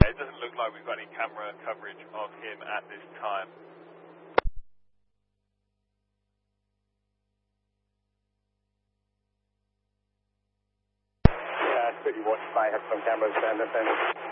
it doesn't look like we've got any camera coverage of him at this time. Could you watch by have some cameras, Anderson?